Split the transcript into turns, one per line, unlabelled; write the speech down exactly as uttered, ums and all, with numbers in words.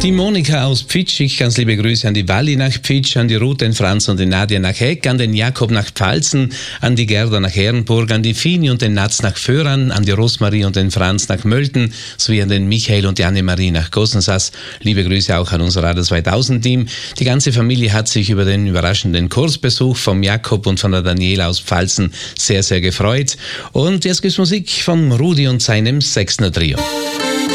Die Monika aus Pfitsch, ganz liebe Grüße an die Walli nach Pfitsch, an die Ruth, den Franz und die Nadia nach Heck, an den Jakob nach Pfalzen, an die Gerda nach Ehrenburg, an die Fini und den Natz nach Föhren, an die Rosmarie und den Franz nach Mölten, sowie an den Michael und die Annemarie nach Gosensass. Liebe Grüße auch an unser Radio zweitausend Team. Die ganze Familie hat sich über den überraschenden Kursbesuch vom Jakob und von der Daniela aus Pfalzen sehr, sehr gefreut. Und jetzt gibt's Musik von Rudi und seinem Sechsner Trio.